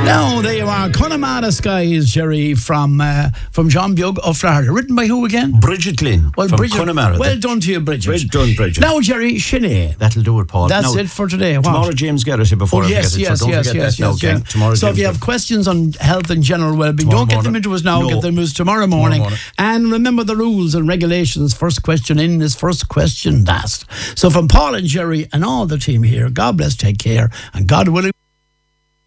Now, there you are. Connemara Skies, Jerry, from John Bug of Florida. Written by who again? Bridget Lynn from Connemara. Well done to you, Bridget. Well done, Bridget. Now, Jerry, Sinead. That'll do it, Paul. That's it for today. What? Tomorrow, James Garrett before I forget it. So don't forget that now, Ken. Tomorrow, so if you have questions on health and general well-being, don't get them into us now. Get them to us tomorrow morning. And remember the rules and regulations. First question in is first question asked. So from Paul and Jerry and all the team here, God bless, take care, and God willing.